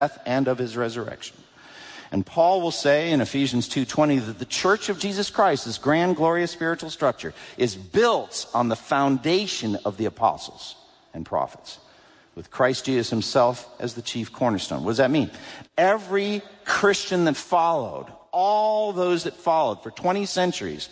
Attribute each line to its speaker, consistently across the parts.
Speaker 1: death and of his resurrection. And Paul will say in Ephesians 2:20 that the church of Jesus Christ, this grand, glorious spiritual structure, is built on the foundation of the apostles and prophets, with Christ Jesus himself as the chief cornerstone. What does that mean? Every Christian that followed, all those that followed for 20 centuries,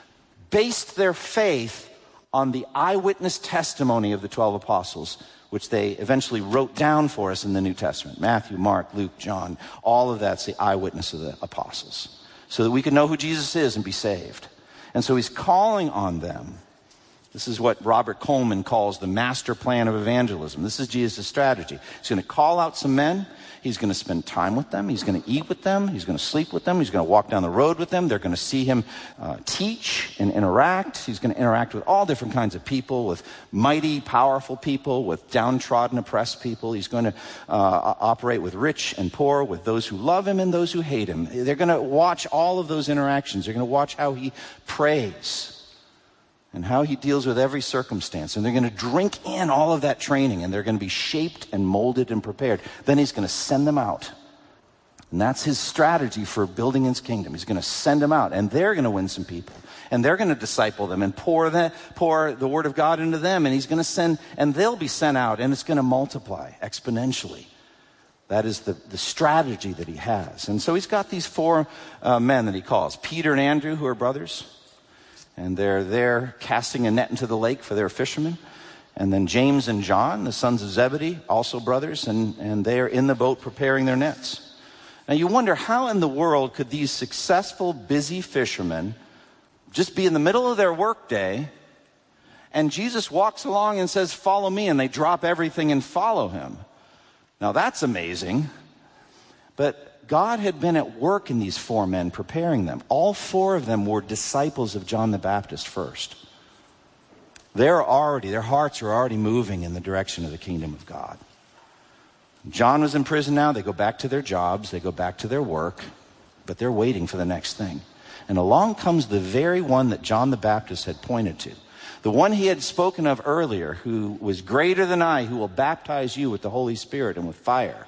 Speaker 1: based their faith on the eyewitness testimony of the 12 apostles, which they eventually wrote down for us in the New Testament. Matthew, Mark, Luke, John, all of that's the eyewitness of the apostles, so that we can know who Jesus is and be saved. And so he's calling on them. This is what Robert Coleman calls the master plan of evangelism. This is Jesus' strategy. He's going to call out some men. He's going to spend time with them. He's going to eat with them. He's going to sleep with them. He's going to walk down the road with them. They're going to see him teach and interact. He's going to interact with all different kinds of people, with mighty, powerful people, with downtrodden, oppressed people. He's going to operate with rich and poor, with those who love him and those who hate him. They're going to watch all of those interactions. They're going to watch how he prays and how he deals with every circumstance. And they're going to drink in all of that training, and they're going to be shaped and molded and prepared. Then he's going to send them out. And that's his strategy for building his kingdom. He's going to send them out, and they're going to win some people. And they're going to disciple them and pour the word of God into them. And he's going to send, and they'll be sent out, and it's going to multiply exponentially. That is the strategy that he has. And so he's got these four men that he calls. Peter and Andrew, who are brothers. And they're there casting a net into the lake for their fishermen. And then James and John, the sons of Zebedee, also brothers, and they are in the boat preparing their nets. Now you wonder, how in the world could these successful, busy fishermen just be in the middle of their workday, and Jesus walks along and says, "Follow me," and they drop everything and follow him? Now that's amazing. But God had been at work in these four men, preparing them. All four of them were disciples of John the Baptist first. Their hearts are already moving in the direction of the kingdom of God. John was in prison now. They go back to their jobs. They go back to their work. But they're waiting for the next thing. And along comes the very one that John the Baptist had pointed to. The one he had spoken of earlier, who was greater than I, who will baptize you with the Holy Spirit and with fire.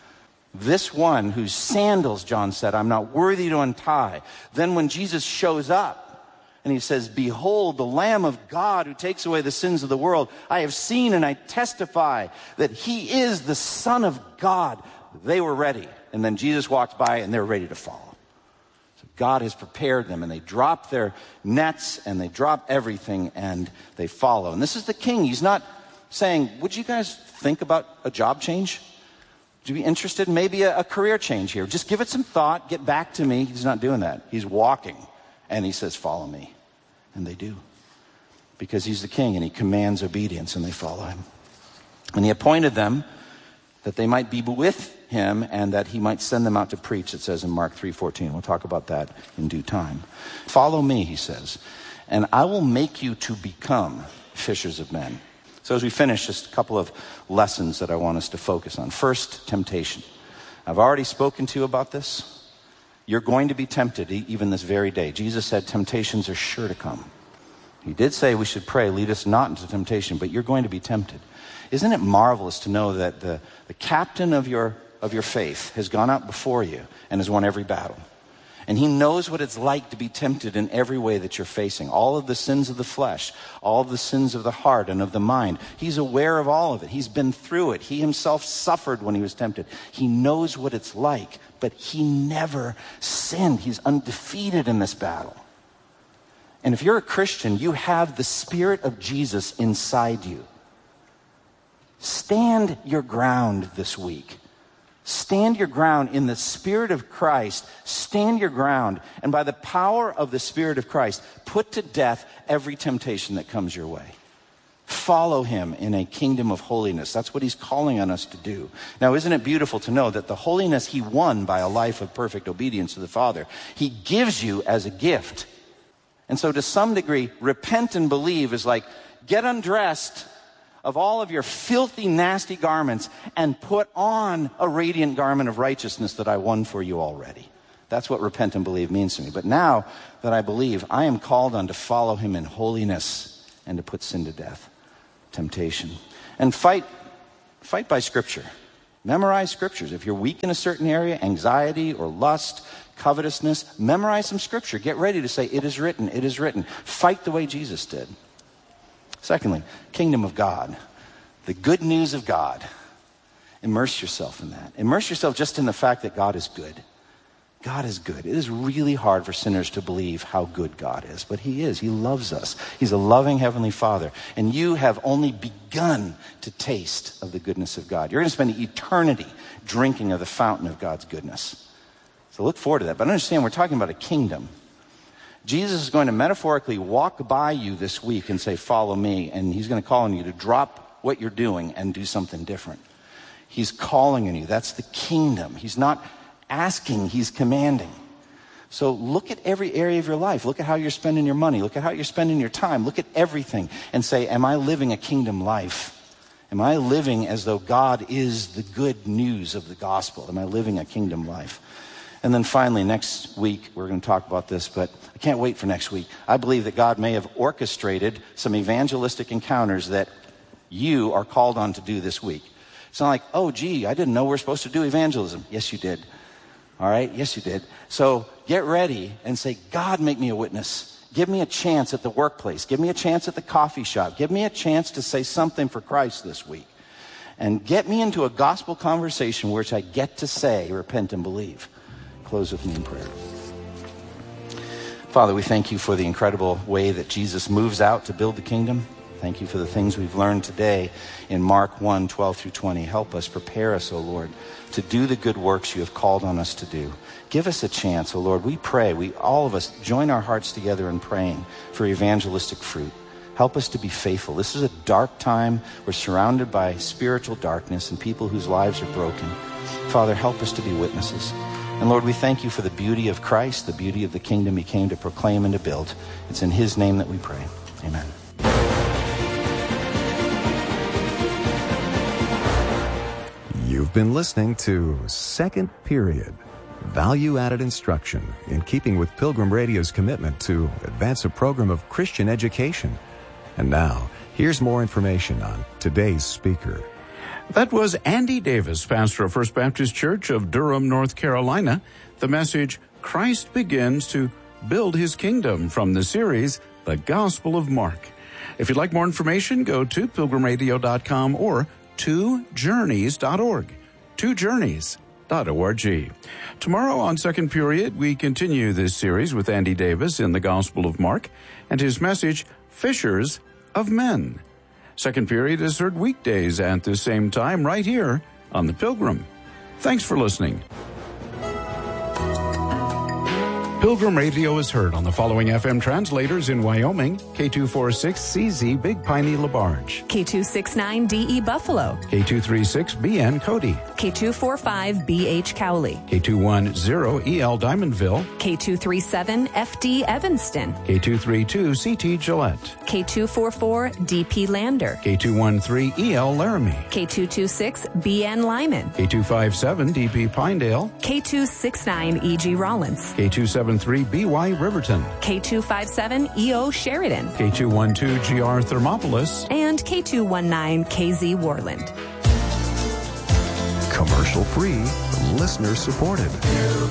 Speaker 1: This one whose sandals, John said, I'm not worthy to untie. Then when Jesus shows up and he says, "Behold, the Lamb of God who takes away the sins of the world. I have seen and I testify that he is the Son of God." They were ready. And then Jesus walks by and they're ready to follow. So God has prepared them, and they drop their nets and they drop everything and they follow. And this is the king. He's not saying, "Would you guys think about a job change? Would you be interested in maybe a career change here? Just give it some thought, get back to me." He's not doing that. He's walking, and he says, "Follow me." And they do, because he's the king, and he commands obedience, and they follow him. And he appointed them that they might be with him and that he might send them out to preach, it says in Mark 3:14. We'll talk about that in due time. "Follow me," he says, "and I will make you to become fishers of men." So as we finish, just a couple of lessons that I want us to focus on. First, temptation. I've already spoken to you about this. You're going to be tempted even this very day. Jesus said temptations are sure to come. He did say we should pray, "Lead us not into temptation," but you're going to be tempted. Isn't it marvelous to know that the captain of your faith has gone out before you and has won every battle? And he knows what it's like to be tempted in every way that you're facing. All of the sins of the flesh, all of the sins of the heart and of the mind. He's aware of all of it. He's been through it. He himself suffered when he was tempted. He knows what it's like, but he never sinned. He's undefeated in this battle. And if you're a Christian, you have the Spirit of Jesus inside you. Stand your ground this week. Stand your ground in the Spirit of Christ. Stand your ground. And by the power of the Spirit of Christ, put to death every temptation that comes your way. Follow him in a kingdom of holiness. That's what he's calling on us to do. Now, isn't it beautiful to know that the holiness he won by a life of perfect obedience to the Father, he gives you as a gift. And so to some degree, repent and believe is like, get undressed of all of your filthy, nasty garments and put on a radiant garment of righteousness that I won for you already. That's what repent and believe means to me. But now that I believe, I am called on to follow him in holiness and to put sin to death, temptation. And fight by Scripture. Memorize scriptures. If you're weak in a certain area, anxiety or lust, covetousness, memorize some scripture. Get ready to say, it is written, it is written. Fight the way Jesus did. Secondly, kingdom of God. The good news of God. Immerse yourself in that. Immerse yourself just in the fact that God is good. God is good. It is really hard for sinners to believe how good God is, but he is. He loves us. He's a loving heavenly Father. And you have only begun to taste of the goodness of God. You're going to spend eternity drinking of the fountain of God's goodness. So look forward to that. But understand, we're talking about a kingdom. Jesus is going to metaphorically walk by you this week and say, follow me. And he's going to call on you to drop what you're doing and do something different. He's calling on you. That's the kingdom. He's not asking, he's commanding. So look at every area of your life. Look at how you're spending your money. Look at how you're spending your time. Look at everything and say, am I living a kingdom life? Am I living as though God is the good news of the gospel? Am I living a kingdom life? And then finally, next week, we're going to talk about this, but I can't wait for next week. I believe that God may have orchestrated some evangelistic encounters that you are called on to do this week. It's not like, oh, gee, I didn't know we're supposed to do evangelism. Yes, you did. All right? Yes, you did. So get ready and say, God, make me a witness. Give me a chance at the workplace. Give me a chance at the coffee shop. Give me a chance to say something for Christ this week. And get me into a gospel conversation which I get to say, repent and believe. Close with me in prayer. Father, we thank you for the incredible way that Jesus moves out to build the kingdom. Thank you for the things we've learned today in Mark 1, 12 through 20. Help us, prepare us, O Lord, to do the good works you have called on us to do. Give us a chance, O Lord. We pray, all of us join our hearts together in praying for evangelistic fruit. Help us to be faithful. This is a dark time. We're surrounded by spiritual darkness and people whose lives are broken. Father, help us to be witnesses. And Lord, we thank you for the beauty of Christ, the beauty of the kingdom he came to proclaim and to build. It's in his name that we pray. Amen.
Speaker 2: You've been listening to Second Period, value-added instruction in keeping with Pilgrim Radio's commitment to advance a program of Christian education. And now, here's more information on today's speaker.
Speaker 3: That was Andy Davis, pastor of First Baptist Church of Durham, North Carolina. The message, Christ Begins to Build His Kingdom, from the series, The Gospel of Mark. If you'd like more information, go to pilgrimradio.com or twojourneys.org. twojourneys.org. Tomorrow on Second Period, we continue this series with Andy Davis in the Gospel of Mark and his message, Fishers of Men. Second Period is heard weekdays at the same time right here on The Pilgrim. Thanks for listening. Pilgrim Radio is heard on the following FM translators in Wyoming: K246CZ Big Piney LaBarge,
Speaker 4: K269DE Buffalo,
Speaker 3: K236BN Cody,
Speaker 4: K245BH Cowley,
Speaker 3: K210EL Diamondville,
Speaker 4: K237FD Evanston,
Speaker 3: K232CT Gillette,
Speaker 4: K244DP Lander,
Speaker 3: K213EL Laramie,
Speaker 4: K226BN Lyman,
Speaker 3: K257DP Pinedale,
Speaker 4: K269EG Rollins,
Speaker 3: K273BY Riverton,
Speaker 4: K257EO Sheridan,
Speaker 3: K212GR Thermopolis,
Speaker 4: and K219KZ Worland.
Speaker 2: Commercial free, listener supported.